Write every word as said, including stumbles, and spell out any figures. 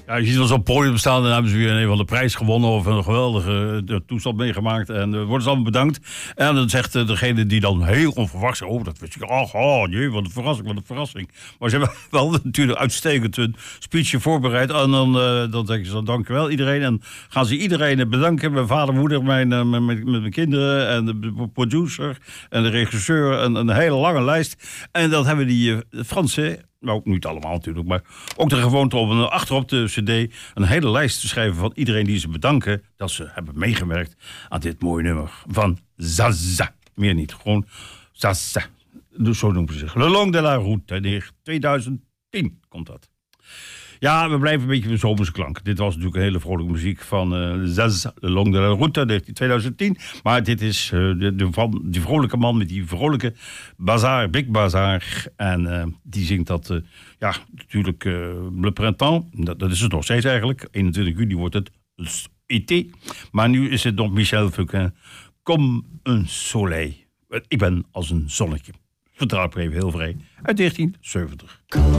Ja, je ziet ons op het podium staan en dan hebben ze weer een van de prijs gewonnen of een geweldige uh, toestand meegemaakt. En uh, worden ze allemaal bedankt. En dan zegt uh, degene die dan heel onverwachts zegt, oh, dat wist ik, oh, oh jee, wat een verrassing, wat een verrassing. Maar ze hebben wel natuurlijk uitstekend hun speechje voorbereid. En dan, uh, dan zeggen ze dan dankjewel iedereen. En gaan ze iedereen bedanken. Mijn vader, moeder, mijn, uh, met, met mijn kinderen en de producer en de regisseur. En een hele lange lijst. En dat hebben die uh, Fransen... Nou, niet allemaal natuurlijk, maar ook de gewoonte om achterop de cd een hele lijst te schrijven van iedereen die ze bedanken dat ze hebben meegewerkt aan dit mooie nummer van Zaza. Meer niet, gewoon Zaza. Dus zo noemen ze zich. Le Long de la Route, tweeduizend tien komt dat. Ja, we blijven een beetje met zomerse klank. Dit was natuurlijk een hele vrolijke muziek van uh, Zaza, Le Long de la Route, tweeduizend tien. Maar dit is uh, de, de, van die vrolijke man met die vrolijke bazaar, Big Bazaar. En uh, die zingt dat, uh, ja, natuurlijk uh, Le Printemps. Dat, dat is het nog steeds eigenlijk. eenentwintig juli wordt het été. Maar nu is het nog Michel Fugain. Comme un soleil. Ik ben als een zonnetje. Vertrouw ik even heel vrij. Uit negentien zeventig.